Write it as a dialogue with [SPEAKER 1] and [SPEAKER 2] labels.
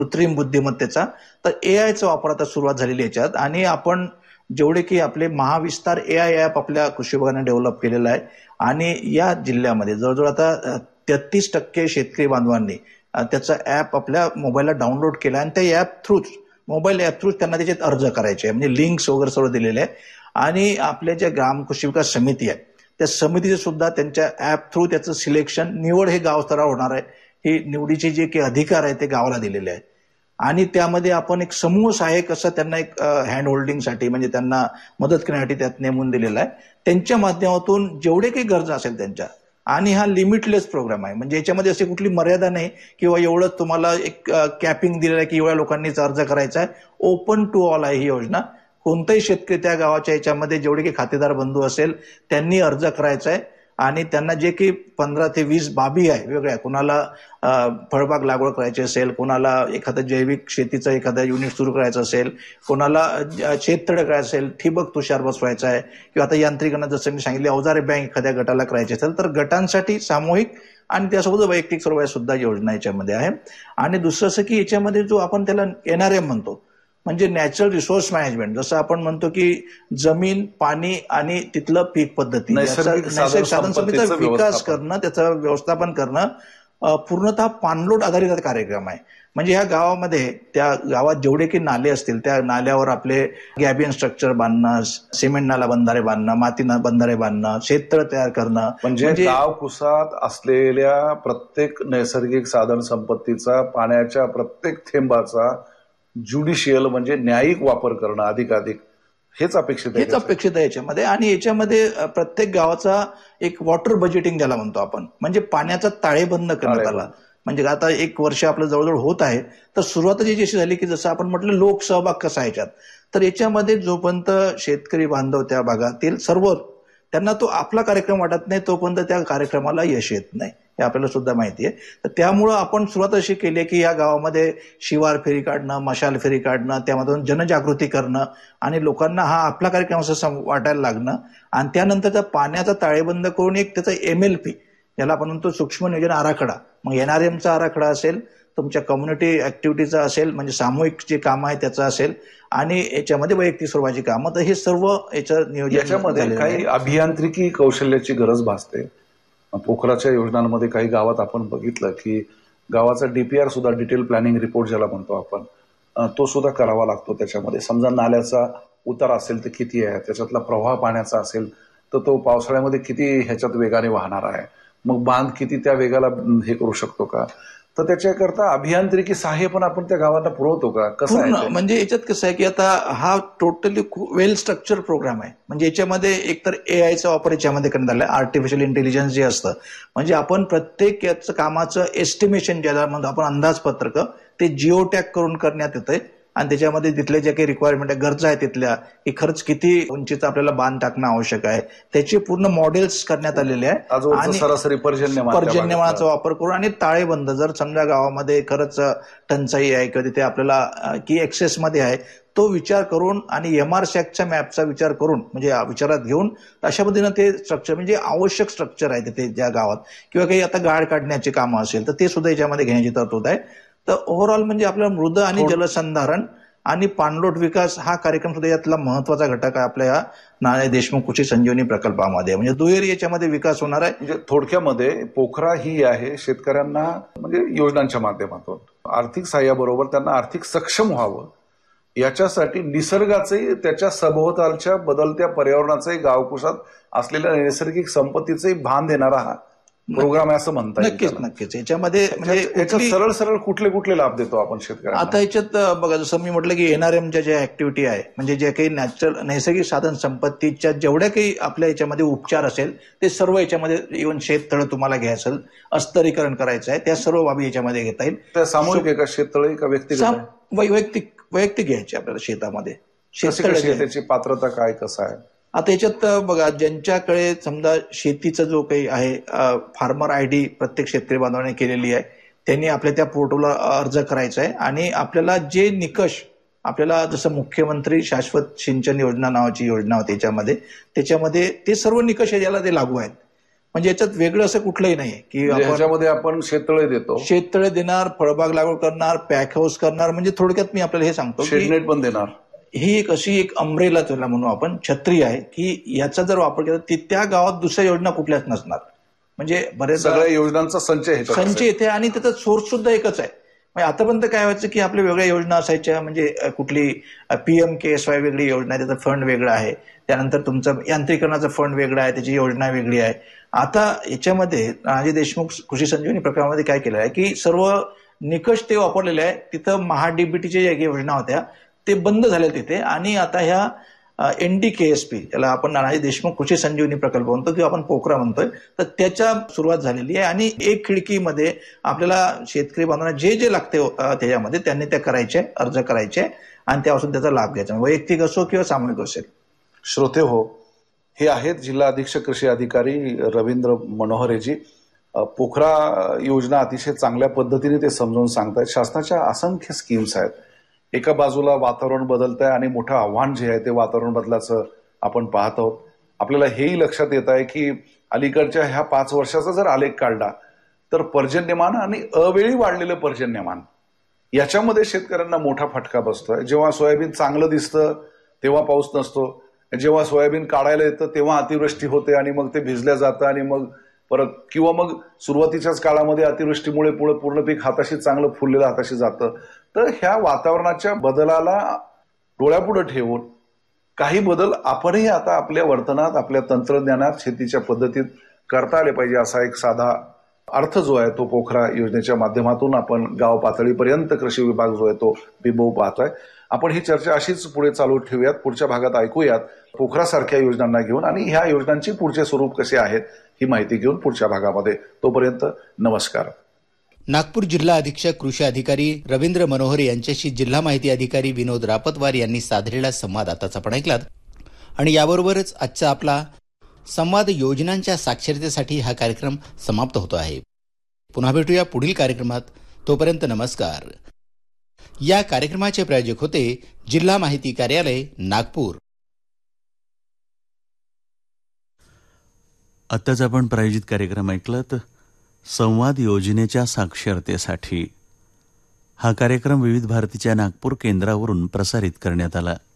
[SPEAKER 1] कृत्रिम बुद्धिमत्तेचा, तर एआयचा वापर आता सुरुवात झालेली याच्यात. आणि आपण जेवढे की आपले महाविस्तार एआय ॲप आपल्या कृषी विभागाने डेव्हलप केलेलं आहे आणि या जिल्ह्यामध्ये जवळजवळ आता 33% शेतकरी बांधवांनी त्याचा ॲप आपल्या मोबाईलला डाउनलोड केला आणि त्या ॲप थ्रूच मोबाईल ॲप थ्रूच त्यांना त्याच्यात अर्ज करायचे आहे. म्हणजे लिंक्स वगैरे सर्व दिलेले आहे. आणि आपल्या ज्या ग्राम कृषी विकास समिती आहे त्या समितीचे सुद्धा त्यांच्या ॲप थ्रू त्याचं सिलेक्शन निवड हे गाव स्तरावर होणार आहे. ही निवडीचे जे काही अधिकार आहे ते गावाला दिलेले आहेत. आणि त्यामध्ये आपण एक समूह सहाय्यक असं त्यांना एक हँड होल्डिंगसाठी म्हणजे त्यांना मदत करण्यासाठी त्यात नेमून दिलेला आहे. त्यांच्या माध्यमातून जेवढे काही गरजा असेल त्यांच्या, आणि हा लिमिटलेस प्रोग्राम आहे. म्हणजे याच्यामध्ये अशी कुठली मर्यादा नाही किंवा एवढं तुम्हाला एक कॅपिंग दिलेलं आहे की एवढ्या लोकांनीच अर्ज करायचा आहे. ओपन टू ऑल आहे ही योजना. कोणताही शेतकरी त्या गावाच्या याच्यामध्ये जेवढे काही खातेदार बंधू असेल त्यांनी अर्ज करायचा आहे. आणि त्यांना जे काही 15 ते 20 बाबी आहे वेगळ्या, कोणाला फळबाग लागवड करायची असेल, कोणाला एखादं जैविक शेतीचं एखादं युनिट सुरू करायचं असेल, कोणाला शेततळे करायचं असेल, ठिबक तुषार बसवायचा आहे, किंवा आता यांत्रिकरण जसं मी सांगितले अवजारे बँक एखाद्या गटाला करायची असेल, तर गटांसाठी सामूहिक आणि त्यासोबत वैयक्तिक सर्व सुद्धा योजना याच्यामध्ये आहे. आणि दुसरं असं की याच्यामध्ये जो आपण त्याला एनआरएम म्हणतो म्हणजे नॅचरल रिसोर्स मॅनेजमेंट, जसं आपण म्हणतो की जमीन, पाणी आणि तिथलं पीक पद्धती, नैसर्गिक साधन संपत्तीचा विकास करणं, त्याचं व्यवस्थापन करणं, पूर्णतः पाणलोट आधारित कार्यक्रम आहे. म्हणजे ह्या गावामध्ये त्या गावात जेवढे काही नाले असतील त्या नाल्यावर आपले गॅबियन स्ट्रक्चर बांधणं, सिमेंट नाला बंधारे बांधणं, माती बंधारे बांधणं, शेततळ तयार करणं,
[SPEAKER 2] म्हणजे गाव कुसात असलेल्या प्रत्येक नैसर्गिक साधन संपत्तीचा, पाण्याच्या प्रत्येक थेंबाचा ज्युडिशियल म्हणजे न्यायिक वापर करणं अधिकाधिक हेच अपेक्षित
[SPEAKER 1] आहे याच्यामध्ये. आणि याच्यामध्ये प्रत्येक गावाचा एक वॉटर बजेटिंग ज्याला म्हणतो आपण, म्हणजे पाण्याचा ताळेबंद करण्यात आला. म्हणजे आता 1 वर्ष आपलं जवळजवळ होत आहे. तर सुरुवात जी अशी झाली की जसं आपण म्हटलं लोकसहभाग कसा याच्यात, तर याच्यामध्ये जोपर्यंत शेतकरी बांधव त्या भागातील सर्व त्यांना तो आपला कार्यक्रम वाटत नाही तोपर्यंत त्या कार्यक्रमाला यश येत नाही, हे आपल्याला सुद्धा माहिती आहे. तर त्यामुळं आपण सुरुवात अशी केली आहे की या गावामध्ये शिवार फेरी काढणं, मशाल फेरी काढणं, त्यामधून जनजागृती करणं आणि लोकांना हा आपला कार्यक्रम असं वाटायला लागणं. आणि त्यानंतर त्या पाण्याचा ताळेबंद करून एक त्याचा MLP याला आपण म्हणतो सूक्ष्म नियोजन आराखडा, मग NRMचा आराखडा असेल, तुमच्या कम्युनिटी ऍक्टिव्हिटीचा असेल, म्हणजे सामूहिक जे काम आहे त्याचं असेल, आणि याच्यामध्ये वैयक्तिक स्वरूपाची कामं, तर हे सर्व याचं नियोजन.
[SPEAKER 2] याच्यामध्ये काही अभियांत्रिकी कौशल्याची गरज भासते. पोखराच्या योजनांमध्ये काही गावात आपण बघितलं की गावाचा DPR सुद्धा डिटेल प्लॅनिंग रिपोर्ट ज्याला म्हणतो आपण, तो सुद्धा करावा लागतो. त्याच्यामध्ये समजा नाल्याचा उतार असेल तर किती आहे, त्याच्यातला प्रवाह पाण्याचा असेल तर तो पावसाळ्यामध्ये किती ह्याच्यात वेगाने वाहणार आहे, मग बांध किती त्या वेगाला हे करू शकतो का, तर त्याच्याकरता अभियांत्रिकी सहाय्य पण आपण त्या गावाला पुरवतो का, कसं आहे?
[SPEAKER 1] म्हणजे याच्यात कसं आहे की आता हा टोटली वेल स्ट्रक्चर प्रोग्राम आहे. म्हणजे याच्यामध्ये एकतर AIचा वापर याच्यामध्ये करण्यात आला, आर्टिफिशियल इंटेलिजन्स जे असतं, म्हणजे आपण प्रत्येक याचं कामाचं एस्टिमेशन ज्याला म्हणतो आपण अंदाजपत्रक, ते जिओ टॅग करून करण्यात येतंय. आणि त्याच्यामध्ये तिथले जे काही रिक्वायरमेंट आहे, गरजा आहे तिथल्या, की खर्च किती उंचीचा आपल्याला बांध टाकणं आवश्यक आहे, त्याचे पूर्ण मॉडेल्स करण्यात आलेले आहे.
[SPEAKER 2] आणि सरासरी
[SPEAKER 1] पर्जन्यमानाचा वापर करून आणि ताळेबंद, जर समजा गावामध्ये खरंच टंचाई आहे किंवा तिथे आपल्याला की एक्सेसमध्ये आहे, तो विचार करून आणि MRSACच्या मॅपचा विचार करून म्हणजे विचारात घेऊन अशा पद्धतीनं ते स्ट्रक्चर, म्हणजे आवश्यक स्ट्रक्चर आहे तिथे ज्या गावात, किंवा काही आता गाळ काढण्याची कामं असेल तर ते सुद्धा याच्यामध्ये घेण्याची तरतूद आहे. तर ओव्हरऑल म्हणजे आपला मृद आणि जलसंधारण आणि पाणलोट विकास हा कार्यक्रम सुद्धा यातला महत्वाचा घटक आहे आपल्या या नाना देशमुख कृषी संजीवनी प्रकल्पामध्ये. म्हणजे दुहेरी याच्यामध्ये विकास होणार आहे.
[SPEAKER 2] म्हणजे थोडक्यामध्ये पोखरा ही आहे शेतकऱ्यांना म्हणजे योजनांच्या माध्यमातून आर्थिक सहाय्याबरोबर त्यांना आर्थिक सक्षम व्हावं याच्यासाठी निसर्गाचे, त्याच्या सभोवतालच्या बदलत्या पर्यावरणाचे, गावकुशात असलेल्या नैसर्गिक संपत्तीचे भान देणारा हा प्रोग्राम आहे असं म्हणता
[SPEAKER 1] येईल. नक्कीच याच्यामध्ये
[SPEAKER 2] म्हणजे सरळ सरळ कुठले कुठले लाभ देतो आपण शेतकऱ्यांना?
[SPEAKER 1] आता याच्यात बघा, जसं मी म्हटलं की NRMच्या ज्या ऍक्टिव्हिटी आहे, म्हणजे जे काही नैसर्गिक साधन संपत्तीच्या जेवढ्या काही आपल्या याच्यामध्ये उपचार असेल ते सर्व याच्यामध्ये, इव्हन शेततळ तुम्हाला घ्यायचं असेल, अस्तरीकरण करायचं आहे, त्या सर्व बाबी याच्यामध्ये घेता येईल.
[SPEAKER 2] त्या सामूहिक आहे का शेततळे का व्यक्तिगत?
[SPEAKER 1] वैयक्तिक घ्यायचे आपल्याला शेतामध्ये.
[SPEAKER 2] त्याची पात्रता काय, कसं आहे?
[SPEAKER 1] आता याच्यात बघा, ज्यांच्याकडे समजा शेतीचा जो काही आहे फार्मर ID प्रत्येक शेतकरी बांधवाने केलेली आहे, त्यांनी आपल्या त्या पोर्टलला अर्ज करायचा आहे. आणि आपल्याला जे निकष आपल्याला, जसं मुख्यमंत्री शाश्वत सिंचन योजना नावाची योजना होती त्याच्यामध्ये ते सर्व निकष याला ते लागू आहेत. म्हणजे याच्यात वेगळं असं कुठलंही नाही की
[SPEAKER 2] ह्याच्यामध्ये आपण शेततळे देतो,
[SPEAKER 1] शेततळे देणार, फळबाग लागवड करणार, पॅक हाऊस करणार, म्हणजे थोडक्यात मी आपल्याला हे सांगतो
[SPEAKER 2] शेडनेट पण देणार.
[SPEAKER 1] ही एक अशी एक अम्ब्रेला त्याला म्हणू आपण, छत्री आहे की याचा जर वापर केला तर त्या गावात दुसऱ्या योजना कुठल्याच नसणार. म्हणजे बरेच
[SPEAKER 2] सगळ्या योजनांचा संच
[SPEAKER 1] येते आणि त्याचा सोर्स सुद्धा एकच आहे. म्हणजे आतापर्यंत काय व्हायचं की आपल्या वेगळ्या योजना असायच्या, म्हणजे कुठली PMKSY वेगळी योजना आहे, त्याचा फंड वेगळा आहे, त्यानंतर तुमचं यांत्रिकरणाचा फंड वेगळा आहे, त्याची योजना वेगळी आहे. आता याच्यामध्ये नानाजी देशमुख कृषी संजीवनी प्रकल्पामध्ये काय केलं आहे की सर्व निकष ते वापरलेले आहे. तिथं महाडीबीटीच्या ज्या योजना होत्या ते बंद झाले तिथे, आणि आता ह्या NDKSP, त्याला आपण नानाजी देशमुख कृषी संजीवनी प्रकल्प म्हणतो किंवा आपण पोखरा म्हणतोय, तर त्याच्या सुरुवात झालेली आहे. आणि एक खिडकीमध्ये आपल्याला शेतकरी बांधवांना जे जे लागते त्याच्यामध्ये त्यांनी त्या करायचे, अर्ज करायचे आणि त्यापासून त्याचा लाभ घ्यायचा, वैयक्तिक असो किंवा सामूहिक असेल.
[SPEAKER 2] श्रोते हो, हे आहेत जिल्हा अधीक्षक कृषी अधिकारी रवींद्र मनोहरेजी. पोखरा योजना अतिशय चांगल्या पद्धतीने ते समजावून सांगतायत. शासनाच्या असंख्य स्कीम्स आहेत. एका बाजूला वातावरण बदलत आहे आणि मोठं आव्हान जे आहे ते वातावरण बदलाचं आपण पाहत आहोत. आपल्याला हेही लक्षात येत आहे की अलीकडच्या ह्या 5 वर्षाचा जर आलेख काढला तर पर्जन्यमान आणि अवेळी वाढलेलं पर्जन्यमान याच्यामध्ये शेतकऱ्यांना मोठा फटका बसतोय. जेव्हा सोयाबीन चांगलं दिसतं तेव्हा पाऊस नसतो, जेव्हा सोयाबीन काढायला येतं तेव्हा अतिवृष्टी होते आणि मग ते भिजल्या जातं आणि मग परत, किंवा मग सुरुवातीच्याच काळामध्ये अतिवृष्टीमुळे पूर्ण पीक हाताशी चांगलं फुललेलं हाताशी जातं. तर ह्या वातावरणाच्या बदलाला डोळ्यापुढे ठेवून काही बदल आपणही आता आपल्या वर्तनात, आपल्या तंत्रज्ञानात, शेतीच्या पद्धतीत करता आले पाहिजे, असा एक साधा अर्थ जो आहे तो पोखरा योजनेच्या माध्यमातून आपण गाव पातळीपर्यंत कृषी विभाग जो आहे तो बिंबवू पाहतोय. आपण ही चर्चा अशीच पुढे चालू ठेवूयात. पुढच्या भागात ऐकूयात पोखरासारख्या योजनांना घेऊन आणि ह्या योजनांची पुढचे स्वरूप कसे आहेत ही माहिती घेऊन पुढच्या भागामध्ये. तोपर्यंत नमस्कार.
[SPEAKER 3] नागपूर जिल्हा अधीक्षक कृषी अधिकारी रवींद्र मनोहरे यांच्याशी जिल्हा माहिती अधिकारी विनोद रापतवार यांनी साधलेला संवाद आताच आपण ऐकलात. आणि याबरोबरच आजचा आपला संवाद योजनांच्या साक्षरतेसाठी हा कार्यक्रम समाप्त होतो आहे. पुन्हा भेटूया पुढील कार्यक्रमात. तोपर्यंत नमस्कार. या कार्यक्रमाचे प्रायोजक होते जिल्हा माहिती कार्यालय नागपूर.
[SPEAKER 4] आत्ताच आपण प्रायोजित कार्यक्रम ऐकलात, संवाद योजनेच्या साक्षरतेसाठी. हा कार्यक्रम विविध भारतीच्या नागपूर केंद्रावरून प्रसारित करण्यात आला.